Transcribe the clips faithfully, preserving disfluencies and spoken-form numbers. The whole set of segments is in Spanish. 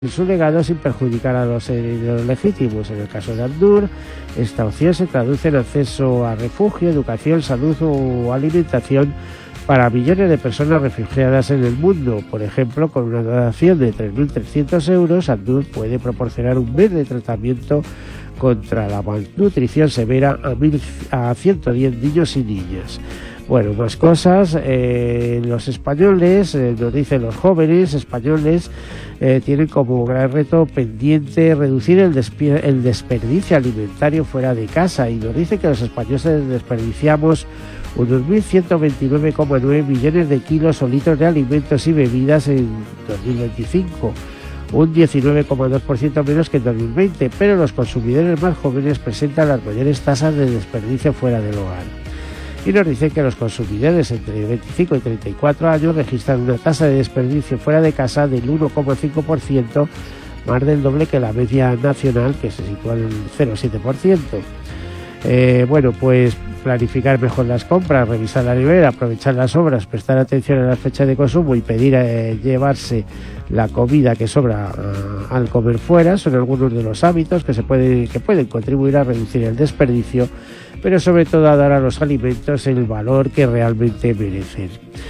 su legado sin perjudicar a los herederos legítimos. En el caso de ACNUR, esta opción se traduce en acceso a refugio, educación, salud o alimentación para millones de personas refugiadas en el mundo. Por ejemplo, con una donación de tres mil trescientos euros, ACNUR puede proporcionar un mes de tratamiento contra la malnutrición severa a, mil, a ciento diez niños y niñas. Bueno, más cosas. Eh, los españoles, eh, nos dicen los jóvenes españoles, eh, tienen como gran reto pendiente reducir el, el desperdicio alimentario fuera de casa, y nos dice que los españoles desperdiciamos unos mil ciento veintinueve coma nueve millones de kilos o litros de alimentos y bebidas en dos mil veinticinco, un diecinueve coma dos por ciento menos que en dos mil veinte, pero los consumidores más jóvenes presentan las mayores tasas de desperdicio fuera del hogar. Y nos dicen que los consumidores entre veinticinco y treinta y cuatro años registran una tasa de desperdicio fuera de casa del uno coma cinco por ciento, más del doble que la media nacional, que se sitúa en el cero coma siete por ciento. Eh, bueno, pues planificar mejor las compras, revisar la nevera, aprovechar las obras, prestar atención a la fecha de consumo y pedir eh, llevarse la comida que sobra uh, al comer fuera son algunos de los hábitos que se puede, que pueden contribuir a reducir el desperdicio, pero sobre todo a dar a los alimentos el valor que realmente merecen.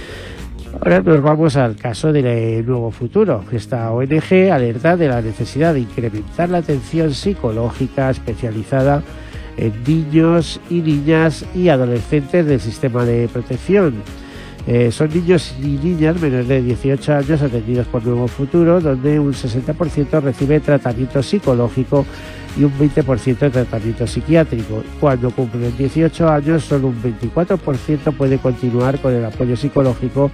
Ahora nos vamos al caso de Nuevo Futuro. Esta O N G alerta de la necesidad de incrementar la atención psicológica especializada en niños y niñas y adolescentes del sistema de protección. Eh, son niños y niñas menores de dieciocho años atendidos por Nuevo Futuro, donde un sesenta por ciento recibe tratamiento psicológico y un veinte por ciento de tratamiento psiquiátrico. Cuando cumplen dieciocho años, solo un veinticuatro por ciento puede continuar con el apoyo psicológico,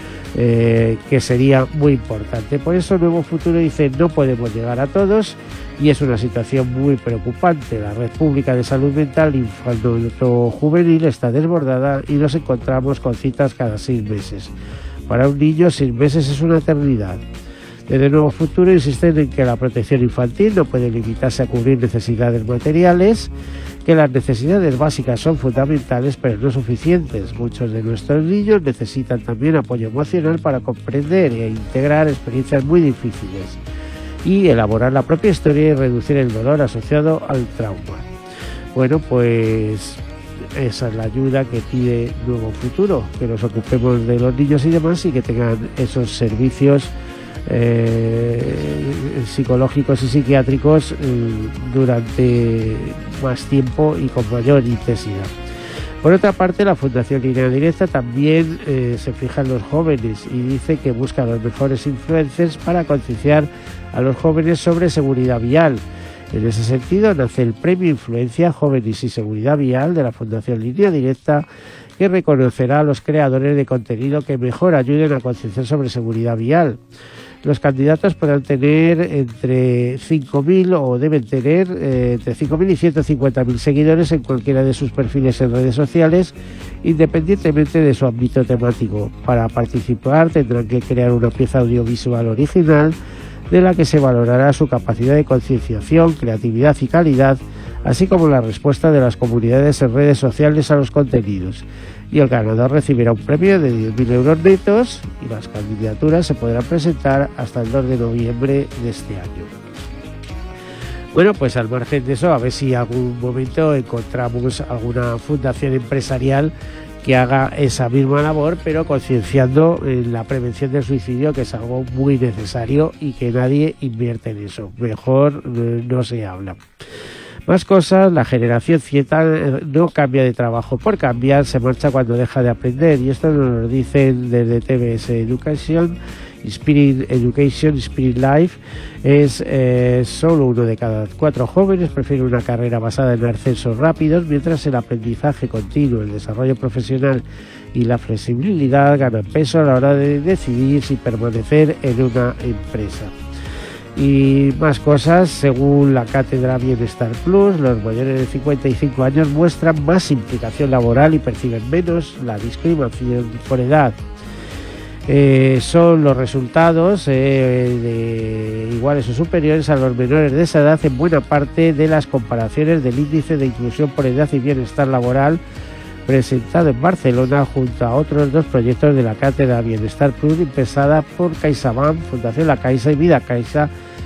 eh, que sería muy importante. Por eso Nuevo Futuro dice: no podemos llegar a todos, y es una situación muy preocupante. La red pública de salud mental infanto-juvenil está desbordada y nos encontramos con citas cada seis meses. Para un niño, seis meses es una eternidad. Desde Nuevo Futuro insisten en que la protección infantil no puede limitarse a cubrir necesidades materiales, que las necesidades básicas son fundamentales pero no suficientes. Muchos de nuestros niños necesitan también apoyo emocional para comprender e integrar experiencias muy difíciles y elaborar la propia historia y reducir el dolor asociado al trauma. Bueno, pues esa es la ayuda que pide Nuevo Futuro, que nos ocupemos de los niños y demás, y que tengan esos servicios eh, psicológicos y psiquiátricos eh, durante más tiempo y con mayor intensidad. Por otra parte, la Fundación Línea Directa también eh, se fija en los jóvenes y dice que busca los mejores influencers para concienciar a los jóvenes sobre seguridad vial. En ese sentido nace el Premio Influencia Jóvenes y Seguridad Vial de la Fundación Línea Directa, que reconocerá a los creadores de contenido que mejor ayuden a concienciar sobre seguridad vial. Los candidatos podrán tener entre cinco mil o deben tener eh, entre cinco mil y ciento cincuenta mil seguidores en cualquiera de sus perfiles en redes sociales, independientemente de su ámbito temático. Para participar tendrán que crear una pieza audiovisual original de la que se valorará su capacidad de concienciación, creatividad y calidad, así como la respuesta de las comunidades en redes sociales a los contenidos. Y el ganador recibirá un premio de diez mil euros netos, y las candidaturas se podrán presentar hasta el dos de noviembre de este año. Bueno, pues al margen de eso, a ver si algún momento encontramos alguna fundación empresarial que haga esa misma labor, pero concienciando en la prevención del suicidio, que es algo muy necesario y que nadie invierte en eso. Mejor eh, no se habla. Más cosas. La generación Z no cambia de trabajo por cambiar, se marcha cuando deja de aprender, y esto nos lo dicen desde T B S Education. Spirit Education, Spirit Life, es eh, solo uno de cada cuatro jóvenes prefiere una carrera basada en ascensos rápidos, mientras el aprendizaje continuo, el desarrollo profesional y la flexibilidad ganan peso a la hora de decidir si permanecer en una empresa. Y más cosas. Según la cátedra Bienestar Plus, los mayores de cincuenta y cinco años muestran más implicación laboral y perciben menos la discriminación por edad. Eh, son los resultados eh, de iguales o superiores a los menores de esa edad en buena parte de las comparaciones del índice de inclusión por edad y bienestar laboral presentado en Barcelona junto a otros dos proyectos de la cátedra Bienestar Plus impulsada por CaixaBank, Fundación La Caixa y Vida Caixa,